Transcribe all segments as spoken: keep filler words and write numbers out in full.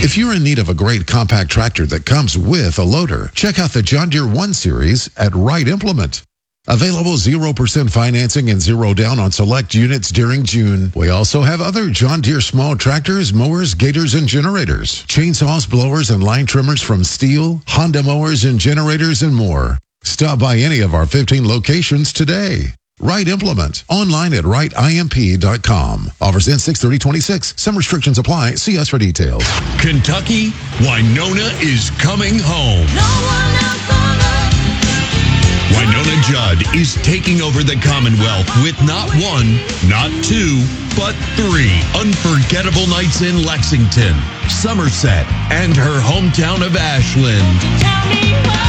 If you're in need of a great compact tractor that comes with a loader, check out the John Deere one Series at Wright Implement. Available zero percent financing and zero down on select units during June. We also have other John Deere small tractors, mowers, gators, and generators. Chainsaws, blowers, and line trimmers from Steel, Honda mowers and generators, and more. Stop by any of our fifteen locations today. Wright Implement. Online at wright imp dot com. Offers end six thirty twenty-six. Some restrictions apply. See us for details. Kentucky, Winona is coming home. No one else on earth. Winona Judd is taking over the Commonwealth with not one, not two, but three unforgettable nights in Lexington, Somerset, and her hometown of Ashland. Tell me why.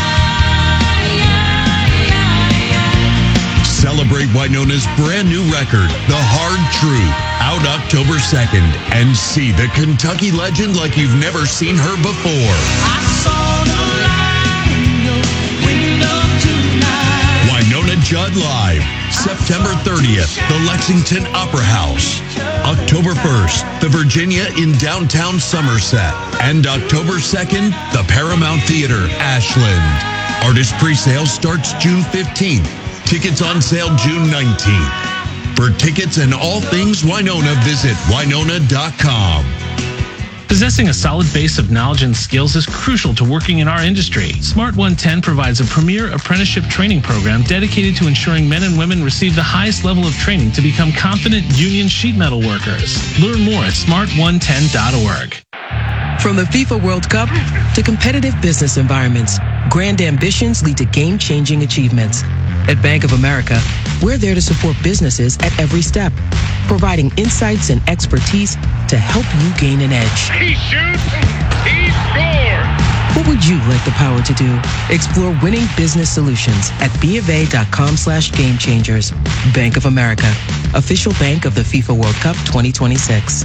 Celebrate Winona's brand new record, The Hard Truth, out October second, and see the Kentucky legend like you've never seen her before. I saw the light in your window tonight. Winona Judd Live, September thirtieth, the Lexington Opera House. October first, the Virginia in downtown Somerset. And October second, the Paramount Theater, Ashland. Artist pre-sale starts June fifteenth. Tickets on sale June nineteenth. For tickets and all things Winona, visit winona dot com. Possessing a solid base of knowledge and skills is crucial to working in our industry. Smart one ten provides a premier apprenticeship training program dedicated to ensuring men and women receive the highest level of training to become confident union sheet metal workers. Learn more at smart one ten dot org. From the FIFA World Cup to competitive business environments, grand ambitions lead to game-changing achievements. At Bank of America, we're there to support businesses at every step, providing insights and expertise to help you gain an edge. He shoots, he scores! What would you like the power to do? Explore winning business solutions at bofa.com slash game changers. Bank of America, official bank of the FIFA World Cup twenty twenty-six.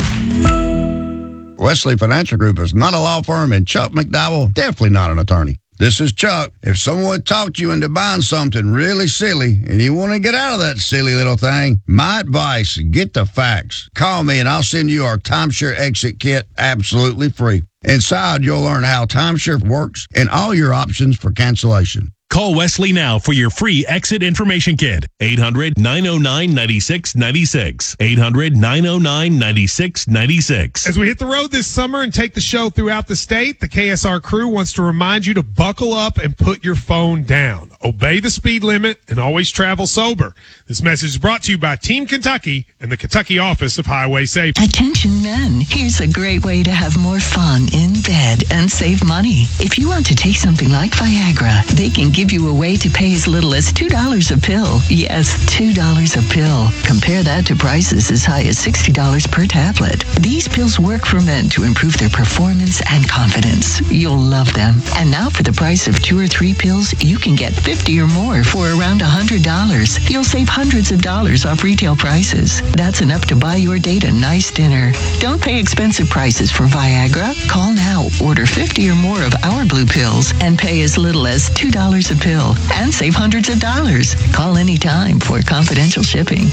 Wesley Financial Group is not a law firm, and Chuck McDowell, definitely not an attorney. This is Chuck. If someone talked you into buying something really silly and you want to get out of that silly little thing, my advice, get the facts. Call me and I'll send you our timeshare exit kit absolutely free. Inside, you'll learn how timeshare works and all your options for cancellation. Call Wesley now for your free exit information kit. eight hundred, nine oh nine, nine six nine six. eight hundred, nine oh nine, nine six nine six. As we hit the road this summer and take the show throughout the state, the K S R crew wants to remind you to buckle up and put your phone down. Obey the speed limit and always travel sober. This message is brought to you by Team Kentucky and the Kentucky Office of Highway Safety. Attention men, here's a great way to have more fun in bed and save money. If you want to take something like Viagra, they can give you a way to pay as little as two dollars a pill. Yes, two dollars a pill. Compare that to prices as high as sixty dollars per tablet. These pills work for men to improve their performance and confidence. You'll love them. And now for the price of two or three pills, you can get fifty or more for around one hundred dollars. You'll save hundreds of dollars off retail prices. That's enough to buy your date a nice dinner. Don't pay expensive prices for Viagra. Call now, order fifty or more of our blue pills, and pay as little as two dollars a pill and save hundreds of dollars. Call anytime for confidential shipping.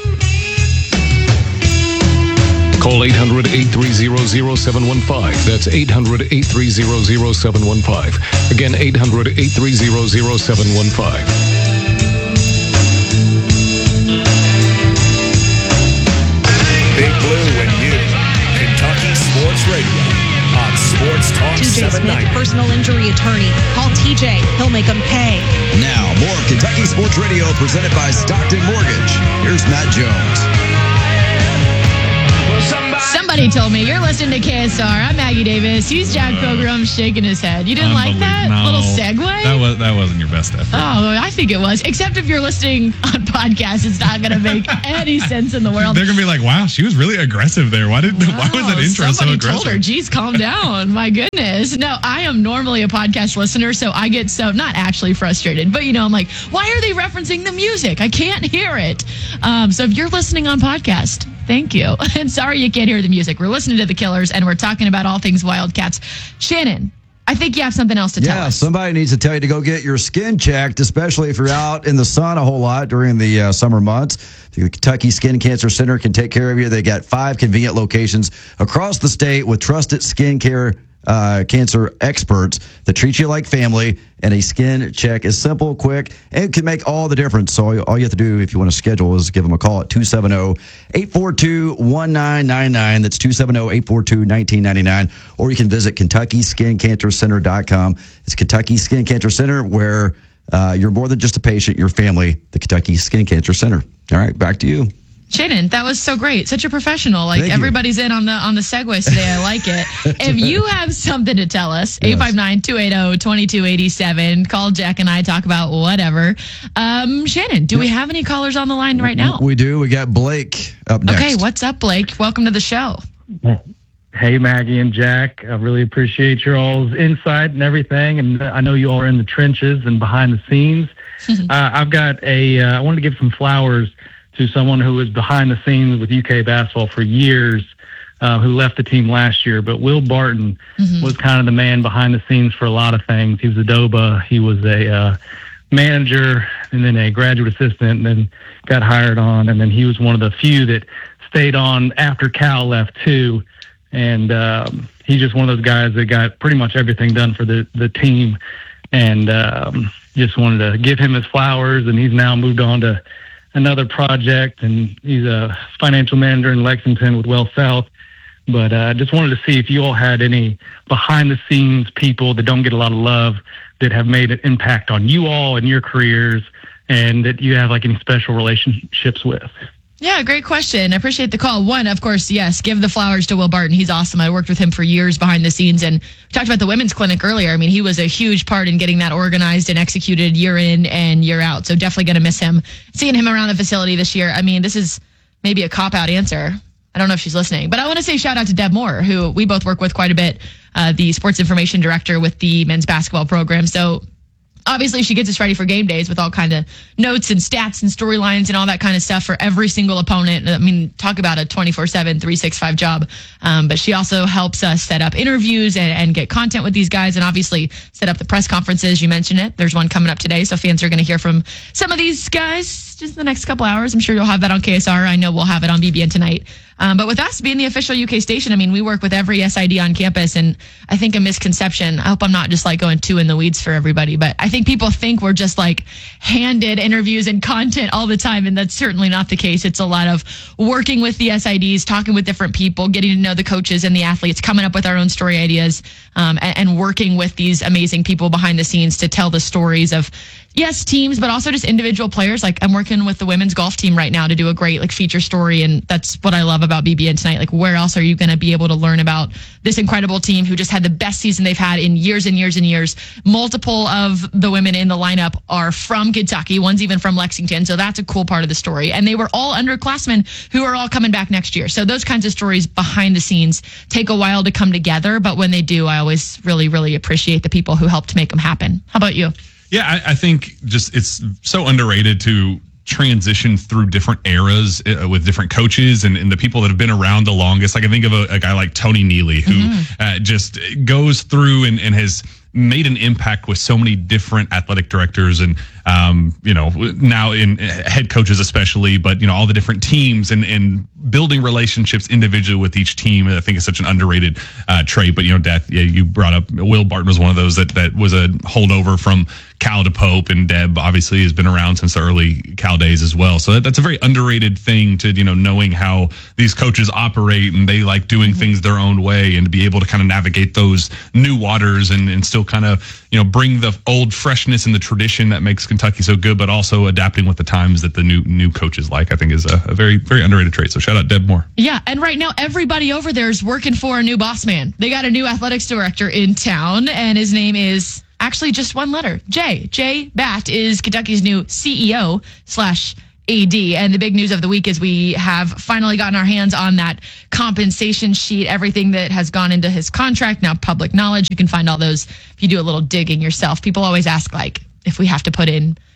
Call eight hundred, eight three zero, zero seven one five. That's eight hundred, eight three zero, zero seven one five. Again, eight hundred, eight three zero, zero seven one five. Big Blue and you. Kentucky Sports Radio on Sports Talk T J seven ninety. Smith, personal injury attorney. Call T J. He'll make them pay. Now, more Kentucky Sports Radio presented by Stockton Mortgage. Here's Matt Jones. Somebody told me you're listening to K S R. I'm Maggie Davis. He's Jack Pilgrim shaking his head. You didn't like that no, little segue? That was that wasn't your best effort. Oh, I think it was. Except if you're listening on podcast, it's not going to make any sense in the world. They're gonna be like, "Wow, she was really aggressive there. Why did Wow, why was that intro so somebody aggressive?" Told her, "Geez, calm down." My goodness. No, I am normally a podcast listener, so I get so not actually frustrated, but you know, I'm like, why are they referencing the music? I can't hear it. Um, so if you're listening on podcast, thank you. And sorry you can't hear the music. We're listening to the Killers, and we're talking about all things Wildcats. Shannon, I think you have something else to tell Yeah, us. somebody needs to tell you to go get your skin checked, especially if you're out in the sun a whole lot during the uh, summer months. The Kentucky Skin Cancer Center can take care of you. They got five convenient locations across the state with trusted skin care uh, cancer experts that treat you like family. And a skin check is simple, quick, and can make all the difference. So all, all you have to do if you want to schedule is give them a call at two seven zero, eight four two, one nine nine nine. That's two seven zero, eight four two, one nine nine nine. Or you can visit Kentucky Skin Cancer Center dot com. It's Kentucky Skin Cancer Center, where uh, you're more than just a patient, you're family. The Kentucky Skin Cancer Center. All right, back to you. Shannon, that was so great. Such a professional. Like Thank you. everybody's in on the on the segues today. I like it. If you have something to tell us, eight five nine, two eight zero, two two eight seven. Call Jack and I, talk about whatever. Um, Shannon, do we have any callers on the line right now? We do. We got Blake up next. Okay, what's up, Blake? Welcome to the show. Hey, Maggie and Jack. I really appreciate your all's insight and everything. And I know you all are in the trenches and behind the scenes. uh, I've got a, uh, I wanted to give some flowers to someone who was behind the scenes with U K basketball for years, uh, who left the team last year. But Will Barton Mm-hmm. was kind of the man behind the scenes for a lot of things. He was a D O B A. He was a uh, manager and then a graduate assistant and then got hired on. And then he was one of the few that stayed on after Cal left too. And um, he's just one of those guys that got pretty much everything done for the, the team. And um, just wanted to give him his flowers. And he's now moved on to another project. And he's a financial manager in Lexington with Well South. But I uh, just wanted to see if you all had any behind-the-scenes people that don't get a lot of love that have made an impact on you all and your careers, and that you have like any special relationships with. Yeah, great question. I appreciate the call. One, of course, yes, give the flowers to Will Barton. He's awesome. I worked with him for years behind the scenes, and we talked about the women's clinic earlier. I mean, he was a huge part in getting that organized and executed year in and year out. So definitely going to miss him. Seeing him around the facility this year, I mean, this is maybe a cop-out answer. I don't know if she's listening, but I want to say shout out to Deb Moore, who we both work with quite a bit, uh, the sports information director with the men's basketball program. So obviously she gets us ready for game days with all kind of notes and stats and storylines and all that kind of stuff for every single opponent. I mean, talk about a twenty-four seven, three sixty-five job. Um, but she also helps us set up interviews and, and get content with these guys, and obviously set up the press conferences. You mentioned it. There's one coming up today, so fans are going to hear from some of these guys just the next couple hours. I'm sure you'll have that on K S R. I know we'll have it on B B N tonight. Um, but with us being the official U K station, I mean, we work with every S I D on campus, and I think a misconception, I hope I'm not just like going too in the weeds for everybody, but I think people think we're just like handed interviews and content all the time, and that's certainly not the case. It's a lot of working with the S I Ds, talking with different people, getting to know the coaches and the athletes, coming up with our own story ideas, um, and, and working with these amazing people behind the scenes to tell the stories of, yes, teams, but also just individual players. Like I'm working with the women's golf team right now to do a great like feature story. And that's what I love about B B N tonight. Like where else are you going to be able to learn about this incredible team who just had the best season they've had in years and years and years. Multiple of the women in the lineup are from Kentucky. One's even from Lexington. So that's a cool part of the story. And they were all underclassmen who are all coming back next year. So those kinds of stories behind the scenes take a while to come together. But when they do, I always really, really appreciate the people who helped make them happen. How about you? Yeah, I, I think just it's so underrated to transition through different eras uh, with different coaches and, and the people that have been around the longest. Like I think of a, a guy like Tony Neely, who mm-hmm. uh, just goes through and, and has made an impact with so many different athletic directors and, um, you know, now in head coaches especially, but, you know, all the different teams and, and building relationships individually with each team. I think is such an underrated uh, trait. But, you know, Death, yeah, you brought up Will Barton was one of those that, that was a holdover from Cal to Pope, and Deb obviously has been around since the early Cal days as well. So that, that's a very underrated thing to, you know, knowing how these coaches operate and they like doing mm-hmm. things their own way, and to be able to kind of navigate those new waters and, and still kind of, you know, bring the old freshness and the tradition that makes Kentucky so good, but also adapting with the times that the new new coaches like, I think is a, a very, very underrated trait. So shout out Deb Moore. Yeah, and right now everybody over there is working for a new boss man. They got a new athletics director in town, and his name is actually just one letter, Jay. Jay Batt is Kentucky's new C E O slash A D. And the big news of the week is we have finally gotten our hands on that compensation sheet, everything that has gone into his contract, now public knowledge. You can find all those if you do a little digging yourself. People always ask, like, if we have to put in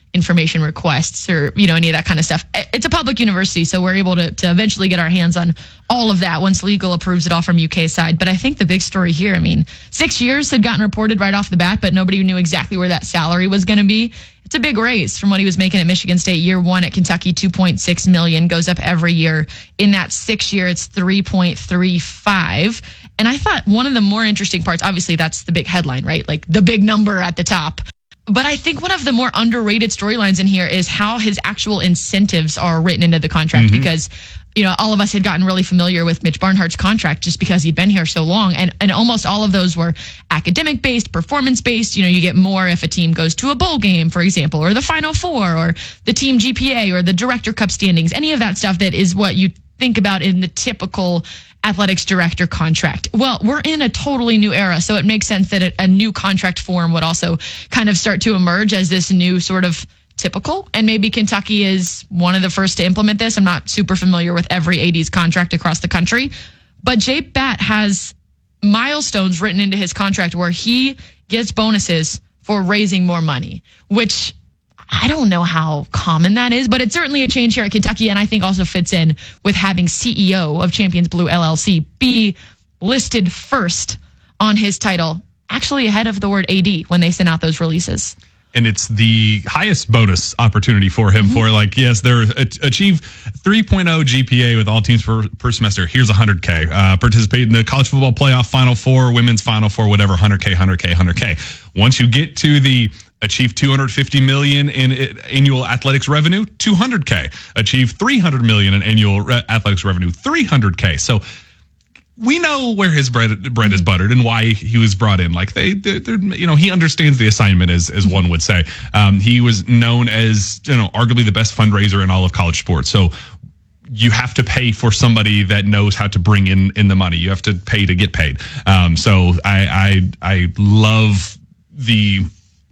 information requests or, you know, any of that kind of stuff. It's a public university, so we're able to, to eventually get our hands on all of that once legal approves it all from U K side. But I think the big story here, I mean, six years had gotten reported right off the bat, but nobody knew exactly where that salary was going to be. It's a big raise from what he was making at Michigan State. Year one at Kentucky, two point six million dollars, goes up every year. In that six year, it's three point three five. And I thought one of the more interesting parts, obviously that's the big headline, right? Like the big number at the top. But I think one of the more underrated storylines in here is how his actual incentives are written into the contract, mm-hmm. because, you know, all of us had gotten really familiar with Mitch Barnhart's contract just because he'd been here so long. And, and almost all of those were academic based, performance based. You know, you get more if a team goes to a bowl game, for example, or the Final Four, or the team G P A, or the Director Cup standings, any of that stuff that is what you think about in the typical athletics director contract. Well, we're in a totally new era, so it makes sense that a, a new contract form would also kind of start to emerge as this new sort of typical. And maybe Kentucky is one of the first to implement this. I'm not super familiar with every A D's contract across the country, but Jay Batt has milestones written into his contract where he gets bonuses for raising more money, which I don't know how common that is, but it's certainly a change here at Kentucky, and I think also fits in with having C E O of Champions Blue L L C be listed first on his title, actually ahead of the word A D when they sent out those releases. And it's the highest bonus opportunity for him mm-hmm. for like, yes, they're achieve three point oh G P A with all teams per, per semester. Here's one hundred K. Uh, participate in the college football playoff Final Four, women's Final Four, whatever, one hundred K, one hundred K, one hundred K. Once you get to the achieve two hundred fifty million in annual athletics revenue, two hundred K. Achieve three hundred million in annual re- athletics revenue, three hundred K. So we know where his bread bread is buttered and why he was brought in. Like they, they're, they're, you know, he understands the assignment, as as one would say. Um, he was known as, you know, arguably the best fundraiser in all of college sports. So you have to pay for somebody that knows how to bring in in the money. You have to pay to get paid. Um, so I I I love the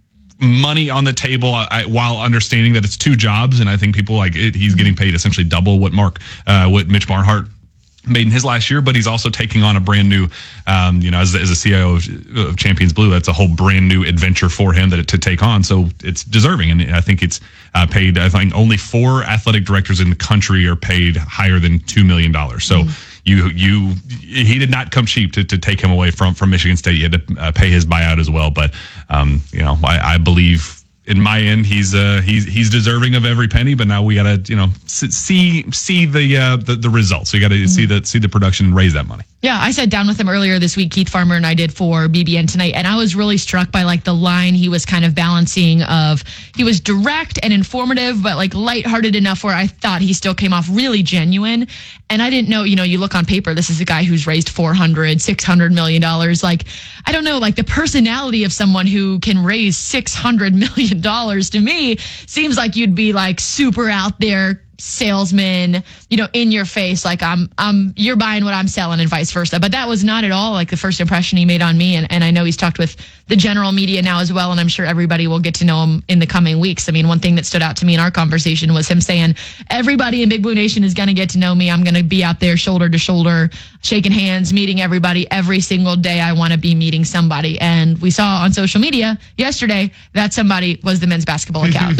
money on the table I, while understanding that it's two jobs, and I think people like it, he's getting paid essentially double what Mark, uh, what Mitch Barnhart made in his last year, but he's also taking on a brand new, um, you know, as, as a C E O of, of Champions Blue, that's a whole brand new adventure for him that to take on. So it's deserving, and I think it's uh, paid. I think only four athletic directors in the country are paid higher than two million dollars. So. Mm-hmm. You, you, he did not come cheap to, to take him away from, from Michigan State. You had to uh, pay his buyout as well. But, um, you know, I, I believe in my end, he's, uh, he's, he's deserving of every penny, but now we got to, you know, see, see the, uh, the, the results. So you got to mm-hmm. see the, see the production and raise that money. Yeah, I sat down with him earlier this week. Keith Farmer and I did for B B N Tonight, and I was really struck by like the line he was kind of balancing of, he was direct and informative, but like lighthearted enough where I thought he still came off really genuine. And I didn't know, you know, you look on paper, this is a guy who's raised four hundred, six hundred million dollars. Like, I don't know, like the personality of someone who can raise six hundred million dollars to me seems like you'd be like super out there, salesman, you know, in your face, like I'm, I'm, you're buying what I'm selling and vice versa. But that was not at all like the first impression he made on me. And, and I know he's talked with the general media now as well. And I'm sure everybody will get to know him in the coming weeks. I mean, one thing that stood out to me in our conversation was him saying, everybody in Big Blue Nation is going to get to know me. I'm going to be out there shoulder to shoulder, shaking hands, meeting everybody every single day. I want to be meeting somebody. And we saw on social media yesterday that somebody was the men's basketball account,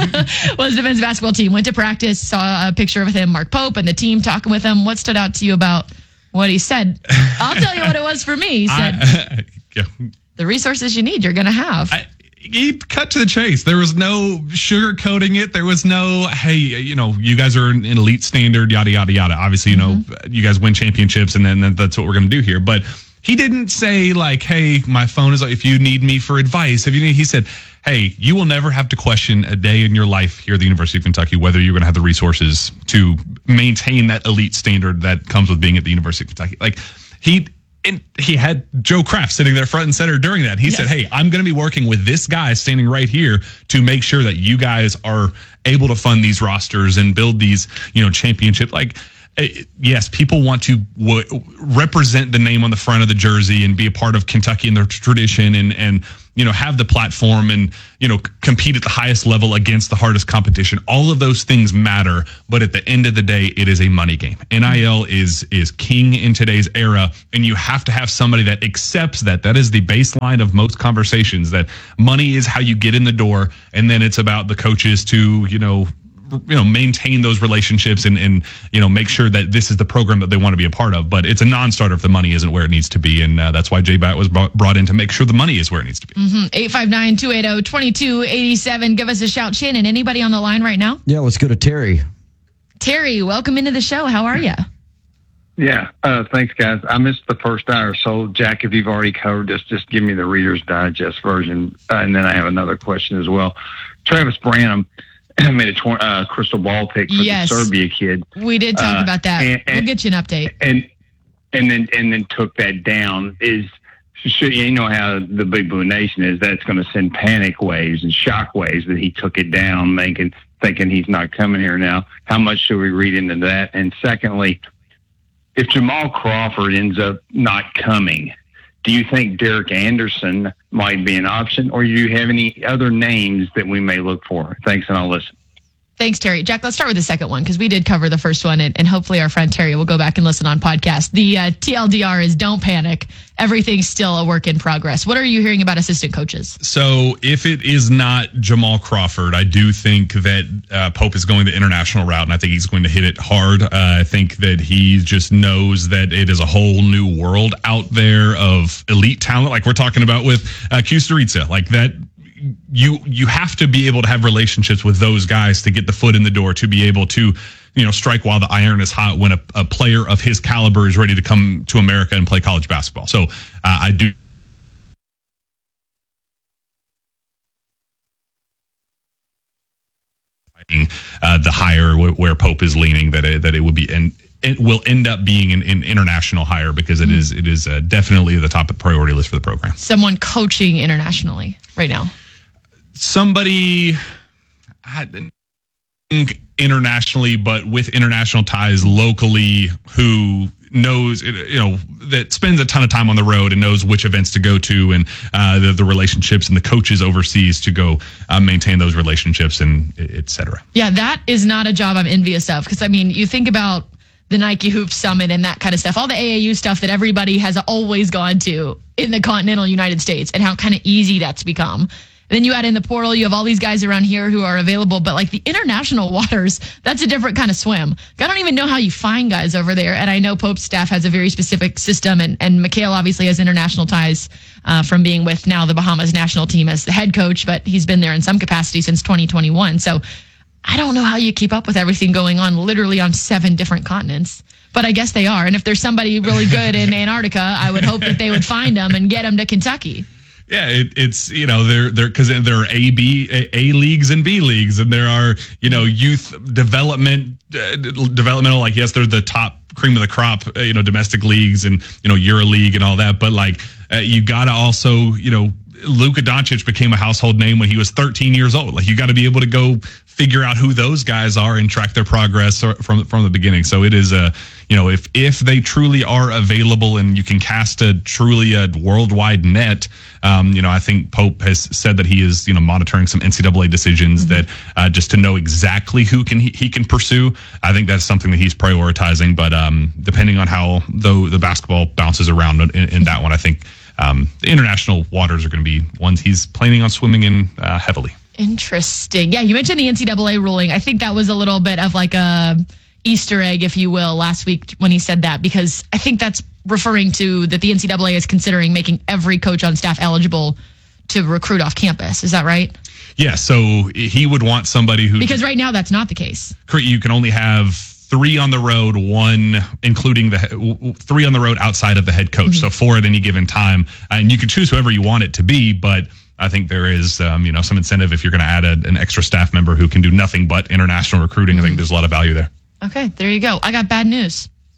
was the men's basketball team, went to practice, saw a picture of him, Mark Pope, and the team talking with him. What stood out to you about what he said? I'll tell you what it was for me. He said, I, yeah. the resources you need, you're going to have. I, he cut to the chase. There was no sugarcoating it. There was no, hey, you know, you guys are an elite standard, yada, yada, yada. Obviously, you mm-hmm. know, you guys win championships, and then that's what we're going to do here. But he didn't say like, hey, my phone is, if you need me for advice, if you need, he said, hey, you will never have to question a day in your life here at the University of Kentucky whether you're going to have the resources to maintain that elite standard that comes with being at the University of Kentucky. Like he, and he had Joe Kraft sitting there front and center during that. He yes. said, hey, I'm going to be working with this guy standing right here to make sure that you guys are able to fund these rosters and build these, you know, championship. Like yes, people want to w- represent the name on the front of the jersey and be a part of Kentucky and their tradition and, and, you know, have the platform and, you know, c- compete at the highest level against the hardest competition. All of those things matter. But at the end of the day, it is a money game. N I L is, is king in today's era. And you have to have somebody that accepts that. That is the baseline of most conversations, that money is how you get in the door. And then it's about the coaches to, you know, you know, maintain those relationships and, and, you know, make sure that this is the program that they want to be a part of. But it's a non-starter if the money isn't where it needs to be. And uh, that's why J-Bat was brought in to make sure the money is where it needs to be. Mm-hmm. eight five nine, two eight zero, two two eight seven. Give us a shout. Shannon, anybody on the line right now? Yeah, let's go to Terry. Terry, welcome into the show. How are you? Yeah, uh, thanks, guys. I missed the first hour, so Jack, if you've already covered this, just give me the Reader's Digest version, uh, and then I have another question as well. Travis Branham made a tw- uh, crystal ball pick for Yes. the Serbia kid. We did talk Uh, about that. and- we'll get you an update. and and then and then took that down. Is should you know how the Big Blue Nation is? That's going to send panic waves and shock waves that he took it down, making thinking he's not coming here now. How much should we read into that? And secondly, if Jamal Crawford ends up not coming, do you think Derek Anderson might be an option, or do you have any other names that we may look for? Thanks, and I'll listen. Thanks, Terry. Jack, let's start with the second one because we did cover the first one, and, and hopefully our friend Terry will go back and listen on podcast. The uh, T L D R is don't panic. Everything's still a work in progress. What are you hearing about assistant coaches? So if it is not Jamal Crawford, I do think that uh, Pope is going the international route, and I think he's going to hit it hard. Uh, I think that he just knows that it is a whole new world out there of elite talent, like we're talking about with uh, Kusturica, like that. You you have to be able to have relationships with those guys to get the foot in the door, to be able to, you know, strike while the iron is hot when a, a player of his caliber is ready to come to America and play college basketball. So uh, I do. Uh, the hire where, where Pope is leaning, that it, that it would be and it will end up being an, an international hire because it is it is uh, definitely the top of the priority list for the program. Someone coaching internationally right now. Somebody I think internationally, but with international ties locally, who knows, you know, that spends a ton of time on the road and knows which events to go to, and uh, the, the relationships and the coaches overseas to go uh, maintain those relationships and et cetera. Yeah, that is not a job I'm envious of because, I mean, you think about the Nike Hoop Summit and that kind of stuff, all the A A U stuff that everybody has always gone to in the continental United States and how kind of easy that's become. Then you add in the portal, you have all these guys around here who are available, but like the international waters, that's a different kind of swim. I don't even know how you find guys over there. And I know Pope's staff has a very specific system, and, and Mikhail obviously has international ties uh, from being with now the Bahamas national team as the head coach, but he's been there in some capacity since twenty twenty-one. So I don't know how you keep up with everything going on literally on seven different continents. But I guess they are. And if there's somebody really good in Antarctica, I would hope that they would find them and get them to Kentucky. Yeah, it, it's, you know, there there because there are A, B, A, A leagues and B leagues, and there are, you know, youth development, uh, developmental, like, yes, they're the top cream of the crop, uh, you know, domestic leagues and, you know, EuroLeague and all that. But like, uh, you got to also, you know, Luka Doncic became a household name when he was thirteen years old. Like, you got to be able to go figure out who those guys are and track their progress from from the beginning. So it is a, you know, if if they truly are available and you can cast a truly a worldwide net, um, you know, I think Pope has said that he is, you know, monitoring some N C double A decisions mm-hmm. that uh, just to know exactly who can he, he can pursue. I think that's something that he's prioritizing. But um, depending on how though the basketball bounces around in, in that one, I think um, the international waters are going to be ones he's planning on swimming in uh, heavily. Interesting. Yeah, you mentioned the N C double A ruling. I think that was a little bit of like a Easter egg, if you will, last week when he said that, because I think that's referring to that the N C double A is considering making every coach on staff eligible to recruit off campus. Is that right? Yeah, so he would want somebody who... Because right now that's not the case. You can only have three on the road, one including the three on the road outside of the head coach. Mm-hmm. So four at any given time. And you can choose whoever you want it to be, but I think there is, um, you know, some incentive if you're going to add a, an extra staff member who can do nothing but international recruiting. Mm-hmm. I think there's a lot of value there. Okay, there you go. I got bad news.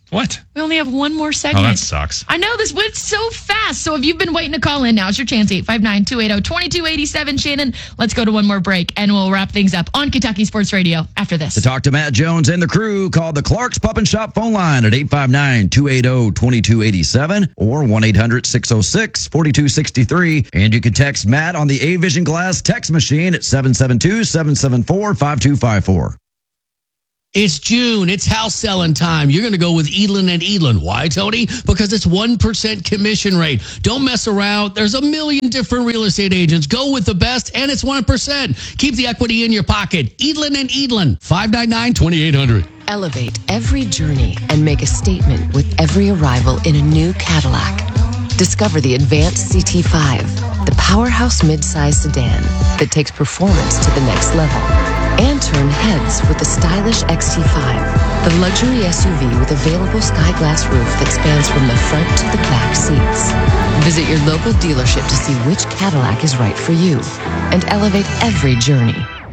What? We only have one more Oh, segment. that sucks. I know this went so fast. So if you've been waiting to call in, now's your chance. eight five nine, two eight zero, two two eight seven. Shannon, let's go to one more break and we'll wrap things up on Kentucky Sports Radio after this. To talk to Matt Jones and the crew, call the Clark's Pup and Shop phone line at eight five nine, two eight zero, two two eight seven or one eight hundred, six oh six, four two six three. And you can text Matt on the A-Vision Glass text machine at seven seven two, seven seven four, five two five four. It's June. It's house selling time. You're going to go with Edlin and Edlin. Why, Tony? Because it's one percent commission rate. Don't mess around. There's a million different real estate agents. Go with the best, and it's one percent. Keep the equity in your pocket. Edlin and Edlin. five nine nine, two eight zero zero. Elevate every journey and make a statement with every arrival in a new Cadillac. Discover the Advanced C T five, the powerhouse midsize sedan that takes performance to the next level. And turn heads with the stylish X T five, the luxury S U V with available sky glass roof that spans from the front to the back seats. Visit your local dealership to see which Cadillac is right for you and elevate every journey.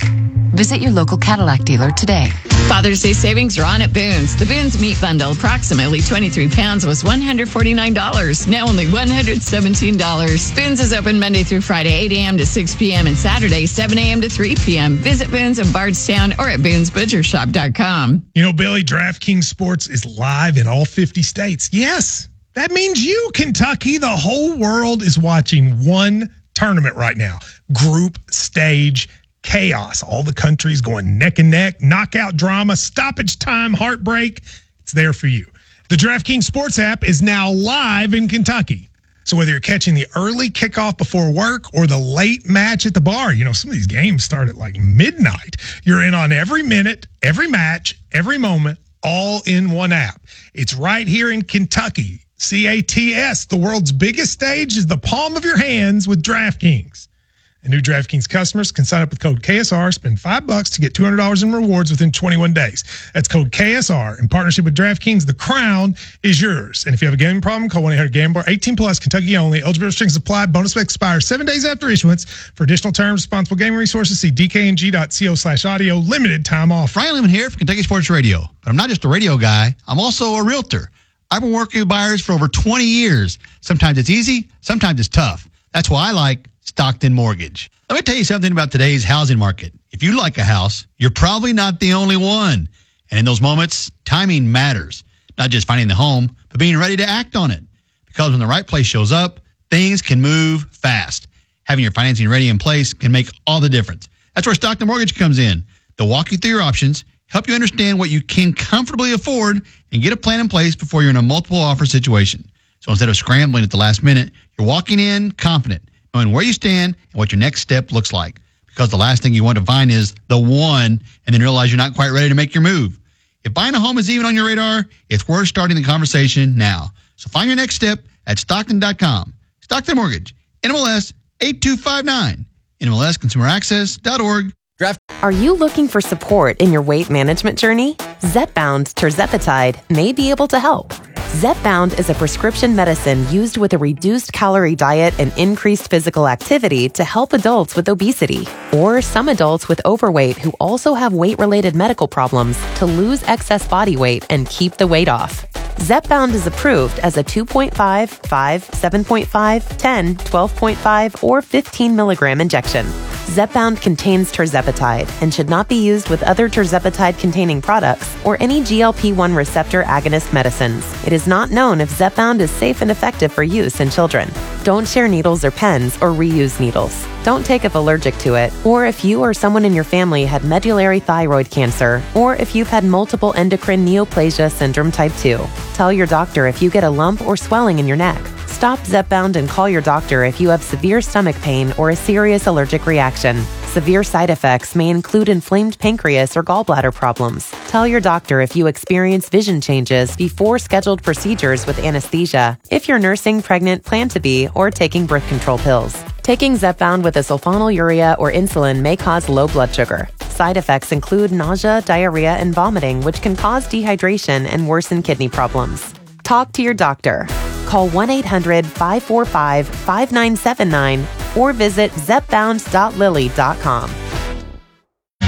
Visit your local Cadillac dealer today. Father's Day savings are on at Boone's. The Boone's Meat Bundle, approximately twenty-three pounds, was one hundred forty-nine dollars. Now only one hundred seventeen dollars. Boone's is open Monday through Friday, eight a.m. to six p.m. and Saturday, seven a.m. to three p.m. Visit Boone's in Bardstown or at boons butcher shop dot com. You know, Billy, DraftKings Sports is live in all fifty states. Yes, that means you, Kentucky. The whole world is watching one tournament right now. Group stage chaos. All the countries going neck and neck, knockout drama, stoppage time, heartbreak. It's there for you. The DraftKings Sports app is now live in Kentucky. So whether you're catching the early kickoff before work or the late match at the bar, you know, some of these games start at like midnight. You're in on every minute, every match, every moment, all in one app. It's right here in Kentucky. C A T S, the world's biggest stage is the palm of your hands with DraftKings. And new DraftKings customers can sign up with code K S R, spend five bucks to get two hundred dollars in rewards within twenty-one days. That's code K S R. In partnership with DraftKings, the crown is yours. And if you have a gambling problem, call one eight hundred gambler. eighteen plus, Kentucky only. Eligibility restrictions apply. Bonus expires seven days after issuance. For additional terms, responsible gaming resources, see d k n g dot co slash audio. Limited time off. Ryan Lehman here for Kentucky Sports Radio. But I'm not just a radio guy. I'm also a realtor. I've been working with buyers for over twenty years. Sometimes it's easy. Sometimes it's tough. That's why I like Stockton Mortgage. Let me tell you something about today's housing market. If you like a house, you're probably not the only one. And in those moments, timing matters. Not just finding the home, but being ready to act on it. Because when the right place shows up, things can move fast. Having your financing ready in place can make all the difference. That's where Stockton Mortgage comes in. They'll walk you through your options, help you understand what you can comfortably afford, and get a plan in place before you're in a multiple offer situation. So instead of scrambling at the last minute, you're walking in confident, knowing where you stand and what your next step looks like. Because the last thing you want to find is the one and then realize you're not quite ready to make your move. If buying a home is even on your radar, it's worth starting the conversation now. So find your next step at Stockton dot com. Stockton Mortgage, N M L S eight two five nine, N M L S consumer access dot org. Draft. Are you looking for support in your weight management journey? Zepbound Tirzepatide may be able to help. Zepbound is a prescription medicine used with a reduced calorie diet and increased physical activity to help adults with obesity or some adults with overweight who also have weight-related medical problems to lose excess body weight and keep the weight off. Zepbound is approved as a two point five, five, seven point five, ten, twelve point five, or fifteen milligram injection. Zepbound contains tirzepatide and should not be used with other tirzepatide-containing products or any G L P one receptor agonist medicines. It is not known if Zepbound is safe and effective for use in children. Don't share needles or pens or reuse needles. Don't take if allergic to it, or if you or someone in your family had medullary thyroid cancer, or if you've had multiple endocrine neoplasia syndrome type two. Tell your doctor if you get a lump or swelling in your neck. Stop Zepbound and call your doctor if you have severe stomach pain or a serious allergic reaction. Severe side effects may include inflamed pancreas or gallbladder problems. Tell your doctor if you experience vision changes before scheduled procedures with anesthesia, if you're nursing, pregnant, plan to be, or taking birth control pills. Taking Zepbound with a sulfonylurea or insulin may cause low blood sugar. Side effects include nausea, diarrhea, and vomiting, which can cause dehydration and worsen kidney problems. Talk to your doctor. Call one eight hundred, five four five, five nine seven nine or visit zepbound dot lilly dot com. You're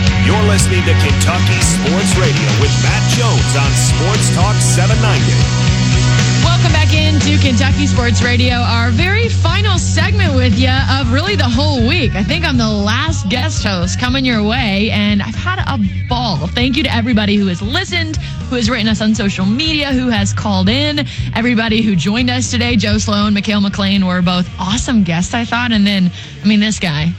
listening to Kentucky Sports Radio with Matt Jones on Sports Talk seven ninety. Welcome back into Kentucky Sports Radio, our very final segment with you of really the whole week. I think I'm the last guest host coming your way, and I've had a ball. Thank you to everybody who has listened, who has written us on social media, who has called in, everybody who joined us today. Joe Sloan, Mikhail McLean were both awesome guests, I thought. And then, I mean, this guy,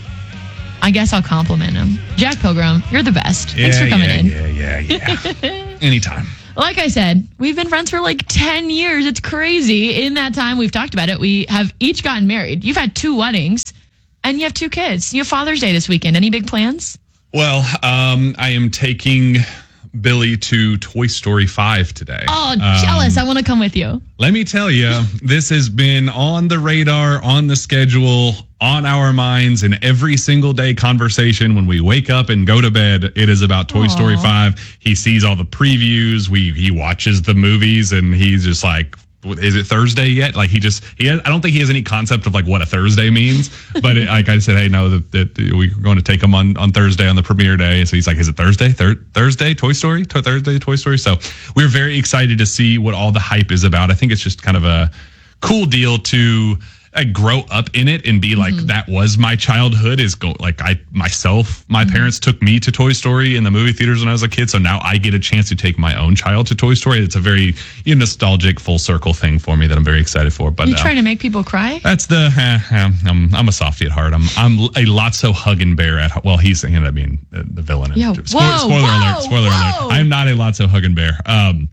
I guess I'll compliment him. Jack Pilgrim, you're the best. Yeah, Thanks for coming yeah, in. Yeah, yeah, yeah. Anytime. Like I said, we've been friends for like ten years. It's crazy. In that time, we've talked about it. We have each gotten married. You've had two weddings, and you have two kids. You have Father's Day this weekend. Any big plans? Well, um, I am taking Billy to Toy Story five today. Oh, jealous. Um, I want to come with you. Let me tell you, this has been on the radar, on the schedule, on our minds, in every single day conversation. When we wake up and go to bed, it is about Toy Aww. Story five. He sees all the previews. We He watches the movies, and he's just like, is it Thursday yet? Like he just, he has, I don't think he has any concept of like what a Thursday means, but it, like I said, hey, no, that, that we're going to take him on, on Thursday on the premiere day. So he's like, is it Thursday? Thir- Thursday, Toy Story, to- Thursday, Toy Story. So we're very excited to see what all the hype is about. I think it's just kind of a cool deal to uh, grow up in it and be like, mm-hmm. that was my childhood. Is go like I myself, my mm-hmm. parents took me to Toy Story in the movie theaters when I was a kid. So now I get a chance to take my own child to Toy Story. It's a very you know, nostalgic, full circle thing for me that I'm very excited for. But you uh, trying to make people cry? That's the. Uh, uh, I'm I'm a softie at heart. I'm I'm a Lotso hugging bear at. Well, he's ended up being the, the villain. Yeah. Spoiler, whoa, spoiler whoa, alert! Spoiler whoa. alert! I'm not a Lotso hugging bear. Um.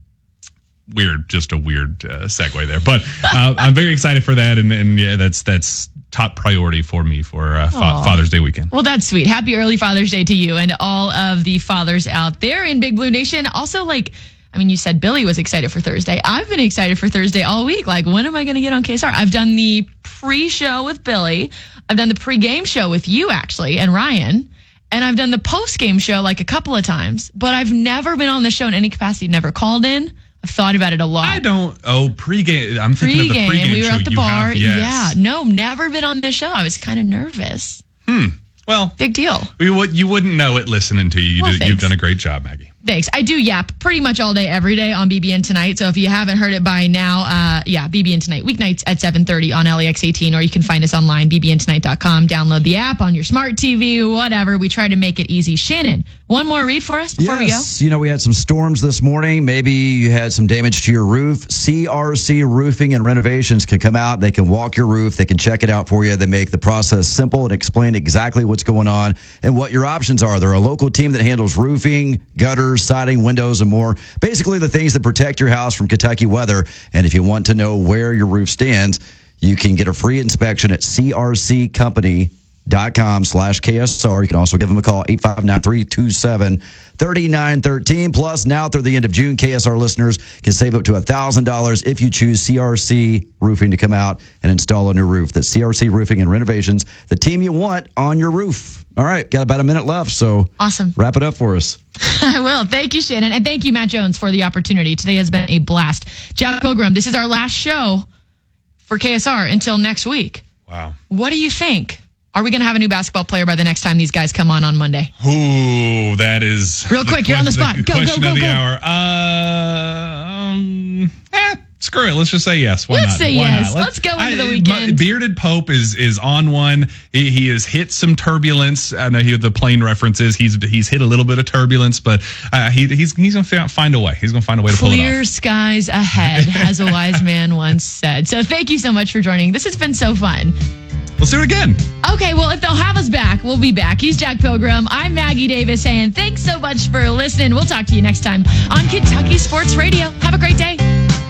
Weird, just a weird uh, segue there, but uh, I'm very excited for that, and, and yeah, that's that's top priority for me for uh, fa- Father's Day weekend. Well, that's sweet. Happy early Father's Day to you and all of the fathers out there in Big Blue Nation. Also, like, I mean, you said Billy was excited for Thursday. I've been excited for Thursday all week. Like, when am I going to get on K S R? I've done the pre-show with Billy. I've done the pre-game show with you, actually, and Ryan. And I've done the post-game show like a couple of times, but I've never been on the show in any capacity, never called in. I've thought about it a lot. I don't. Oh, pregame. I'm thinking pre-game, of the pregame we were show at the you bar. have, yes. Yeah, no, never been on this show. I was kind of nervous. Hmm. Well, big deal. We would. You wouldn't know it listening to you. you well, did, you've done a great job, Maggie. Thanks. I do yap pretty much all day, every day on B B N Tonight. So if you haven't heard it by now, uh, yeah, B B N Tonight, weeknights at seven thirty on L A X eighteen, or you can find us online, b b n tonight dot com. Download the app on your smart T V, whatever. We try to make it easy. Shannon, one more read for us before yes. we go? You know, we had some storms this morning. Maybe you had some damage to your roof. C R C Roofing and Renovations can come out. They can walk your roof. They can check it out for you. They make the process simple and explain exactly what's going on and what your options are. They're a local team that handles roofing, gutters, siding, windows, and more. Basically, the things that protect your house from Kentucky weather. And if you want to know where your roof stands, you can get a free inspection at c r c company dot com slash K S R. You can also give them a call, eight five nine, three two seven, three nine one three. Plus, now through the end of June, K S R listeners can save up to one thousand dollars if you choose C R C Roofing to come out and install a new roof. That's C R C Roofing and Renovations, the team you want on your roof. All right, got about a minute left, so awesome. Wrap it up for us. I will. Thank you, Shannon. And thank you, Matt Jones, for the opportunity. Today has been a blast. Jack Pilgrim, this is our last show for K S R until next week. Wow. What do you think? Are we going to have a new basketball player by the next time these guys come on on Monday? Ooh, that is... Real quick, you're on the spot. The go, question go, go, of the go. hour. Uh, um, eh, screw it. Let's just say yes. Why Let's not? say Why yes. not? Let's go into I, the weekend. My, Bearded Pope is is on one. He, he has hit some turbulence. I know he, the plane references. He's he's hit a little bit of turbulence, but uh, he he's he's going to find a way. He's going to find a way to pull it off. Clear skies ahead, as a wise man once said. So thank you so much for joining. This has been so fun. Let's do it again. Okay, well, if they'll have us back, we'll be back. He's Jack Pilgrim. I'm Maggie Davis saying thanks so much for listening. We'll talk to you next time on Kentucky Sports Radio. Have a great day.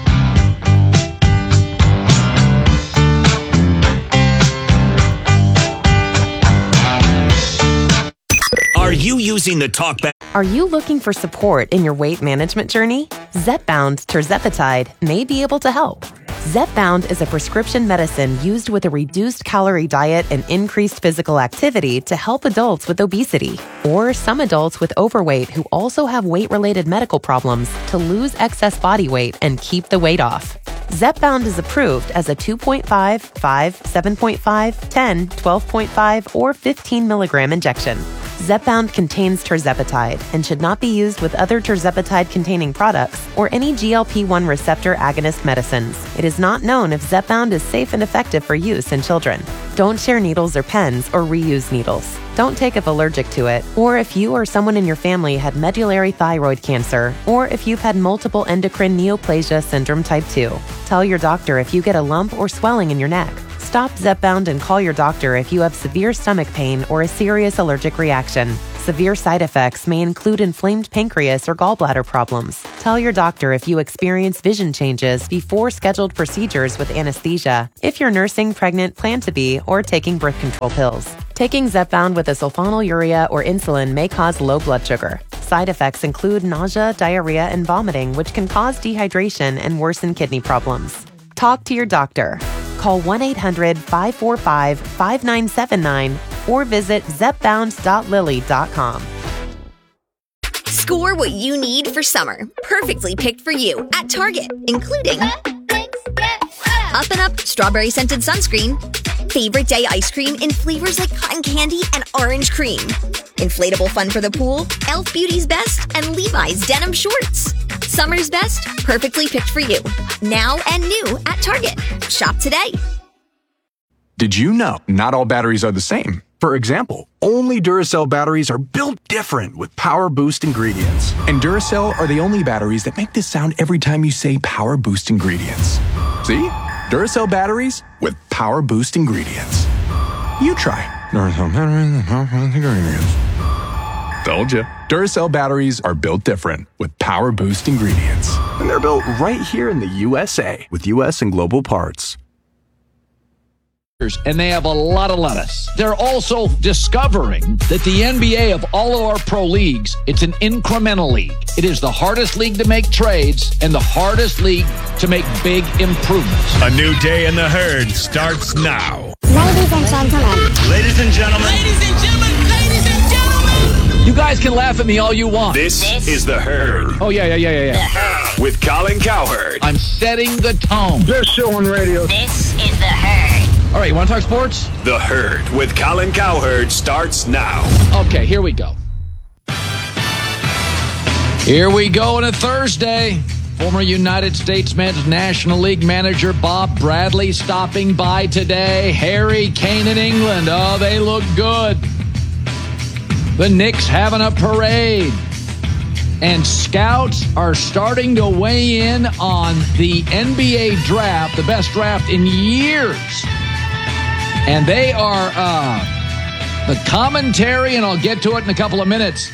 Are you using the TalkBack? Are you looking for support in your weight management journey? Zepbound tirzepatide may be able to help. Zepbound is a prescription medicine used with a reduced calorie diet and increased physical activity to help adults with obesity or some adults with overweight who also have weight-related medical problems to lose excess body weight and keep the weight off. Zepbound is approved as a two point five, five, seven point five, ten, twelve point five, or fifteen milligram injection. Zepbound contains tirzepatide and should not be used with other tirzepatide-containing products or any G L P one receptor agonist medicines. It is not known if Zepbound is safe and effective for use in children. Don't share needles or pens or reuse needles. Don't take if allergic to it, or if you or someone in your family had medullary thyroid cancer, or if you've had multiple endocrine neoplasia syndrome type two. Tell your doctor if you get a lump or swelling in your neck. Stop Zepbound and call your doctor if you have severe stomach pain or a serious allergic reaction. Severe side effects may include inflamed pancreas or gallbladder problems. Tell your doctor if you experience vision changes before scheduled procedures with anesthesia, if you're nursing, pregnant, plan to be, or taking birth control pills. Taking Zepbound with a sulfonylurea or insulin may cause low blood sugar. Side effects include nausea, diarrhea, and vomiting, which can cause dehydration and worsen kidney problems. Talk to your doctor. Call one eight hundred five four five five nine seven nine or visit zepbound dot lilly dot com. Score what you need for summer. Perfectly picked for you at Target, including Up and Up strawberry scented sunscreen, favorite day ice cream in flavors like cotton candy and orange cream, inflatable fun for the pool, Elf Beauty's Best, and Levi's denim shorts. Summer's best, perfectly picked for you. Now and new at Target. Shop today. Did you know not all batteries are the same? For example, only Duracell batteries are built different with Power Boost ingredients. And Duracell are the only batteries that make this sound every time you say Power Boost ingredients. See? Duracell batteries with Power Boost ingredients. You try. Duracell batteries with Power Boost ingredients. Told you. Duracell batteries are built different with Power Boost ingredients. And they're built right here in the U S A with U S and global parts. And they have a lot of lettuce. They're also discovering that the N B A of all of our pro leagues, it's an incremental league. It is the hardest league to make trades and the hardest league to make big improvements. A new day in the herd starts now. Ladies and gentlemen. Ladies and gentlemen. Ladies and gentlemen. Ladies and gentlemen. You guys can laugh at me all you want. This, this is the herd. Oh, yeah, yeah, yeah, yeah, yeah. With Colin Cowherd. I'm setting the tone. Best show on radio. This is the herd. All right, you want to talk sports? The Herd with Colin Cowherd starts now. Okay, here we go. Here we go on a Thursday. Former United States Men's National League manager Bob Bradley stopping by today. Harry Kane in England. Oh, they look good. The Knicks having a parade. And scouts are starting to weigh in on the N B A draft, the best draft in years. And they are uh, the commentary, and I'll get to it in a couple of minutes.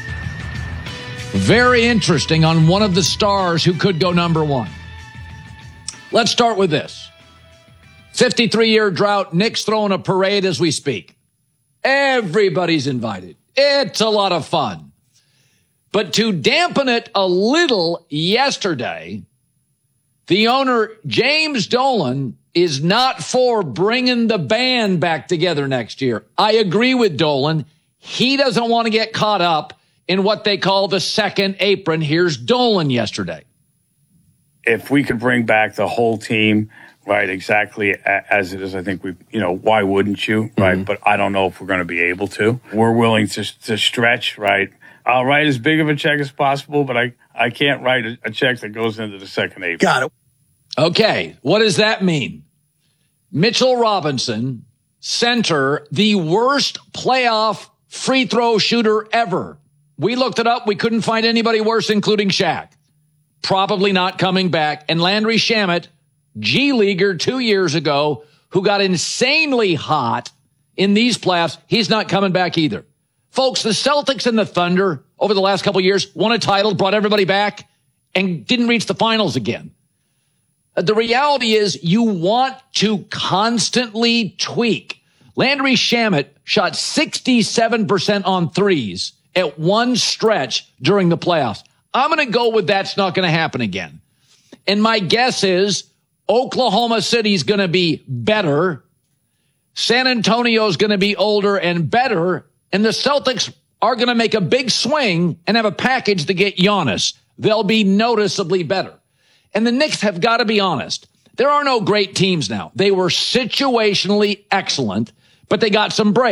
Very interesting on one of the stars who could go number one. Let's start with this. fifty-three-year drought, Knicks throwing a parade as we speak. Everybody's invited. It's a lot of fun. But to dampen it a little yesterday, the owner, James Dolan, is not for bringing the band back together next year. I agree with Dolan. He doesn't want to get caught up in what they call the second apron. Here's Dolan yesterday. If we could bring back the whole team, right, exactly as it is, I think we, you know, why wouldn't you, right? Mm-hmm. But I don't know if we're going to be able to. We're willing to to stretch, right? I'll write as big of a check as possible, but I, I can't write a, a check that goes into the second apron. Got it. Okay, what does that mean? Mitchell Robinson, center, the worst playoff free throw shooter ever. We looked it up. We couldn't find anybody worse, including Shaq. Probably not coming back. And Landry Shamet, G-Leaguer two years ago, who got insanely hot in these playoffs, he's not coming back either. Folks, the Celtics and the Thunder over the last couple of years won a title, brought everybody back, and didn't reach the finals again. The reality is you want to constantly tweak. Landry Shamet shot sixty-seven percent on threes at one stretch during the playoffs. I'm going to go with that's not going to happen again. And my guess is Oklahoma City's going to be better. San Antonio's going to be older and better. And the Celtics are going to make a big swing and have a package to get Giannis. They'll be noticeably better. And the Knicks have got to be honest. There are no great teams now. They were situationally excellent, but they got some breaks.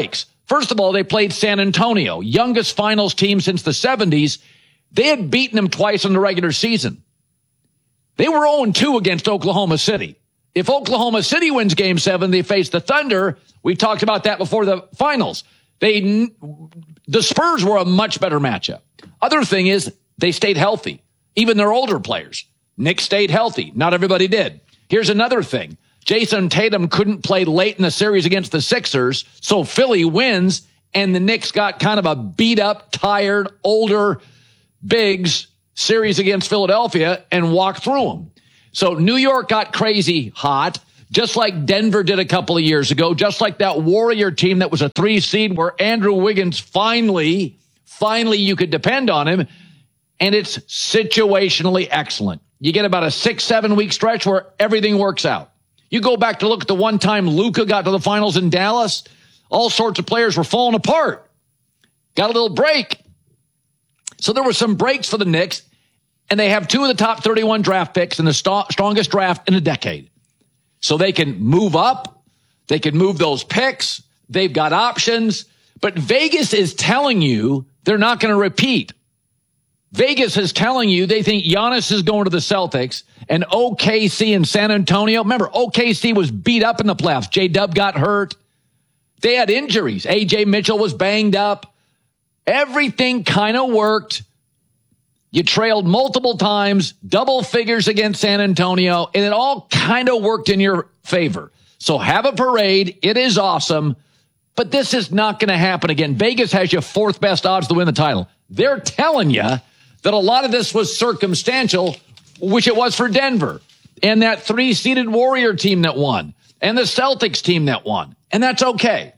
First of all, they played San Antonio, youngest finals team since the seventies. They had beaten them twice in the regular season. They were oh and two against Oklahoma City. If Oklahoma City wins game seven, they face the Thunder. We talked about that before the finals. They, the Spurs were a much better matchup. Other thing is they stayed healthy, even their older players. Nick stayed healthy. Not everybody did. Here's another thing. Jason Tatum couldn't play late in the series against the Sixers, so Philly wins, and the Knicks got kind of a beat-up, tired, older bigs series against Philadelphia and walked through them. So New York got crazy hot, just like Denver did a couple of years ago, just like that Warrior team that was a three seed where Andrew Wiggins finally, finally you could depend on him, and it's situationally excellent. You get about a six, seven week stretch where everything works out. You go back to look at the one time Luka got to the finals in Dallas, all sorts of players were falling apart. Got a little break. So there were some breaks for the Knicks, and they have two of the top thirty-one draft picks in the st- strongest draft in a decade. So they can move up. They can move those picks. They've got options. But Vegas is telling you they're not going to repeat. Vegas is telling you they think Giannis is going to the Celtics, and O K C and San Antonio. Remember, O K C was beat up in the playoffs. J-Dub got hurt. They had injuries. A J Mitchell was banged up. Everything kind of worked. You trailed multiple times, double figures against San Antonio, and it all kind of worked in your favor. So have a parade. It is awesome, but this is not going to happen again. Vegas has your fourth best odds to win the title. They're telling you that a lot of this was circumstantial, which it was for Denver, and that three-seeded Warrior team that won, and the Celtics team that won, and that's okay.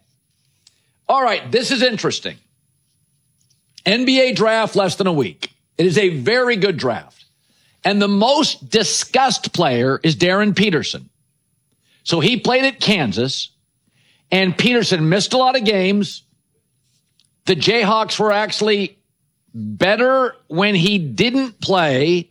All right, this is interesting. N B A draft less than a week. It is a very good draft. And the most discussed player is Darren Peterson. So he played at Kansas, and Peterson missed a lot of games. The Jayhawks were actually better when he didn't play.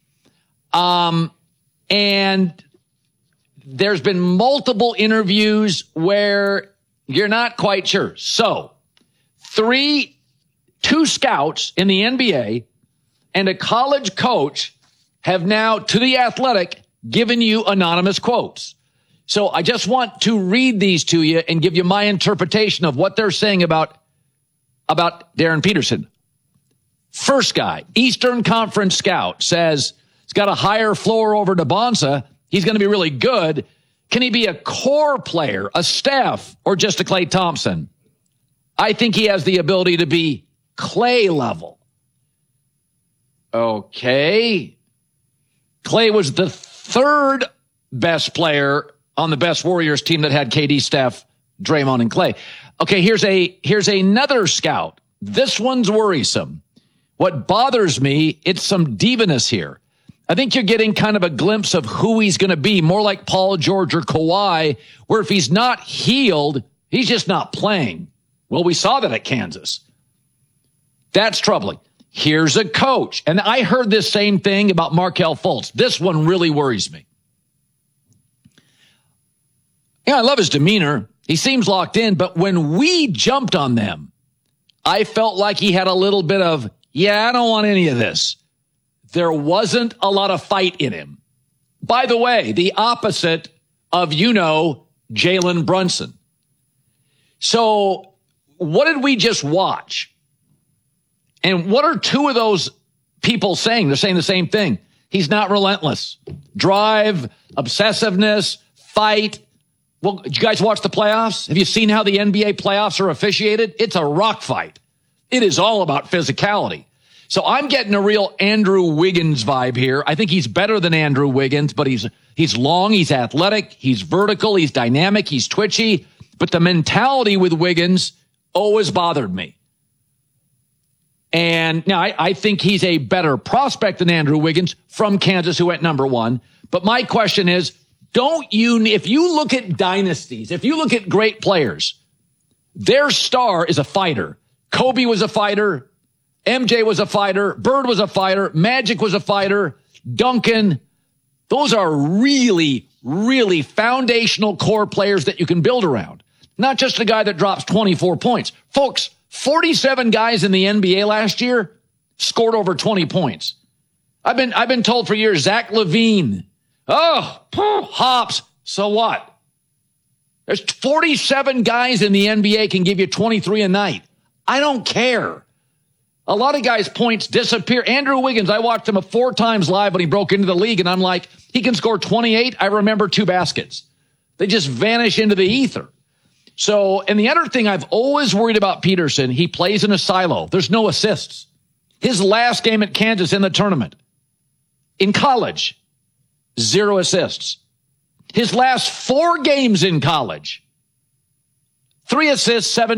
Um, and there's been multiple interviews where you're not quite sure. So three, two scouts in the N B A and a college coach have now, to The Athletic, given you anonymous quotes. So I just want to read these to you and give you my interpretation of what they're saying about, about Darren Peterson. First guy, Eastern Conference scout, says he's got a higher floor over DeBonsa. He's going to be really good. Can he be a core player, a Steph, or just a Klay Thompson? I think he has the ability to be Klay level. Okay. Klay was the third best player on the best Warriors team that had K D, Steph, Draymond, and Klay. Okay, here's a here's another scout. This one's worrisome. What bothers me, it's some divaness here. I think you're getting kind of a glimpse of who he's going to be, more like Paul George or Kawhi, where if he's not healed, he's just not playing. Well, we saw that at Kansas. That's troubling. Here's a coach. And I heard this same thing about Markelle Fultz. This one really worries me. Yeah, I love his demeanor. He seems locked in, but when we jumped on them, I felt like he had a little bit of, yeah, I don't want any of this. There wasn't a lot of fight in him. By the way, the opposite of, you know, Jalen Brunson. So what did we just watch? And what are two of those people saying? They're saying the same thing. He's not relentless. Drive, obsessiveness, fight. Well, did you guys watch the playoffs? Have you seen how the N B A playoffs are officiated? It's a rock fight. It is all about physicality. So I'm getting a real Andrew Wiggins vibe here. I think he's better than Andrew Wiggins, but he's he's long, he's athletic, he's vertical, he's dynamic, he's twitchy. But the mentality with Wiggins always bothered me. And now I, I think he's a better prospect than Andrew Wiggins from Kansas, who went number one. But my question is, don't you, if you look at dynasties, if you look at great players, their star is a fighter. Kobe was a fighter. M J was a fighter. Bird was a fighter. Magic was a fighter. Duncan. Those are really, really foundational core players that you can build around. not just a guy that drops twenty-four points. Folks, forty-seven guys in the N B A last year scored over twenty points. I've been, I've been told for years, Zach LaVine, oh, hops, so what? There's forty-seven guys in the N B A can give you twenty-three a night. I don't care. A lot of guys' points disappear. Andrew Wiggins, I watched him four times live when he broke into the league, and I'm like, he can score twenty-eight. I remember two baskets. They just vanish into the ether. So, and the other thing I've always worried about Peterson, he plays in a silo. There's no assists. His last game at Kansas in the tournament, in college, zero assists. His last four games in college, three assists, seven